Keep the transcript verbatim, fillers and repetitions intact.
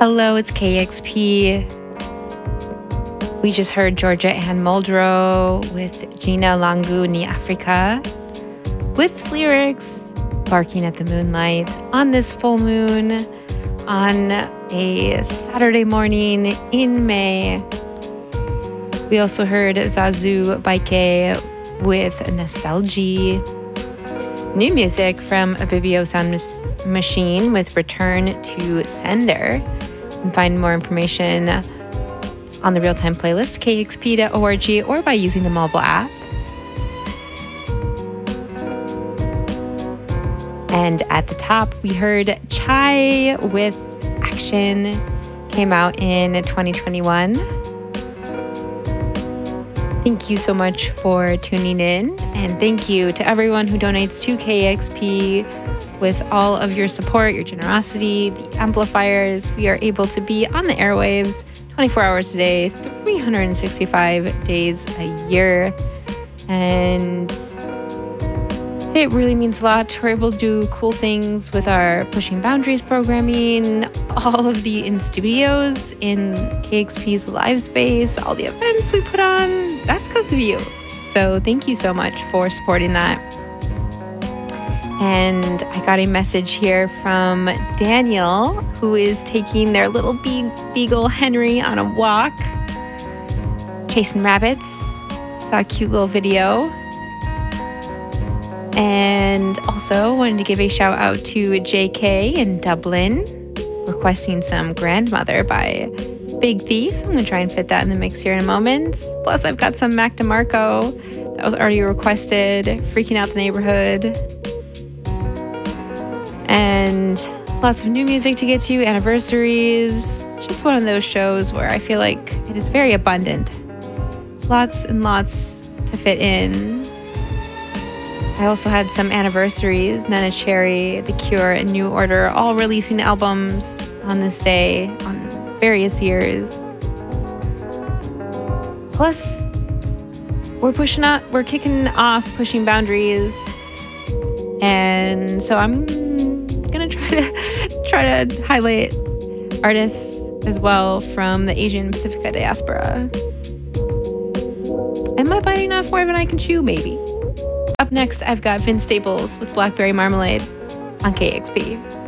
Hello, it's K X P. We just heard Georgia Ann Muldrow with Gina Langu Ni Africa with lyrics Barking at the Moonlight on this full moon on a Saturday morning in May. We also heard Zazu Baike with Nostalgie. New music from Vivio Sound Machine with Return to Sender. You can find more information on the real-time playlist, k x p dot org, or by using the mobile app. And at the top, we heard Chai with Action. Came out in twenty twenty-one. Thank you so much for tuning in, and thank you to everyone who donates to K X P. With all of your support, your generosity, the amplifiers, we are able to be on the airwaves twenty-four hours a day, three hundred sixty-five days a year. And it really means a lot. We're able to do cool things with our Pushing Boundaries programming, all of the in studios in K X P's live space, all the events we put on. That's because of you. So thank you so much for supporting that. And I got a message here from Daniel, who is taking their little be- beagle Henry on a walk, chasing rabbits. Saw a cute little video. And also wanted to give a shout out to J K in Dublin, requesting some Grandmother by Big Thief. I'm going to try and fit that in the mix here in a moment. Plus, I've got some Mac DeMarco that was already requested, Freaking Out the Neighborhood. And lots of new music to get to, anniversaries. Just one of those shows where I feel like it is very abundant. Lots and lots to fit in. I also had some anniversaries, Nana Cherry, The Cure, and New Order, all releasing albums on this day on various years. Plus, we're pushing up, we're kicking off Pushing Boundaries. And so I'm gonna try to try to highlight artists as well from the Asian Pacifica diaspora. Am I biting off more than I can chew? Maybe. Up next, I've got Vince Staples with Blackberry Marmalade on K X P.